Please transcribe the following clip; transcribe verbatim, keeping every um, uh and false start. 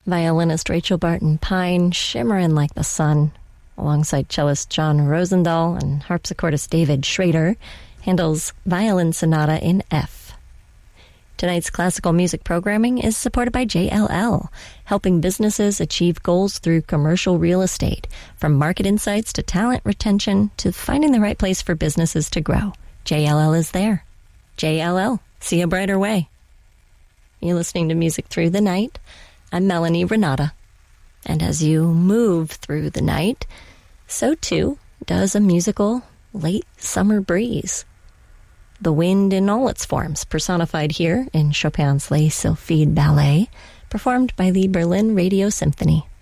Violinist Rachel Barton Pine, shimmering like the sun, alongside cellist John Rosendahl and harpsichordist David Schrader, Handel's Violin Sonata in F. Tonight's classical music programming is supported by J L L, helping businesses achieve goals through commercial real estate, from market insights to talent retention to finding the right place for businesses to grow. J L L is there. J L L, see a brighter way. You're listening to Music Through the Night. I'm Melanie Renata. And as you move through the night, so too does a musical late summer breeze. The wind in all its forms, personified here in Chopin's Les Sylphides Ballet, performed by the Berlin Radio Symphony.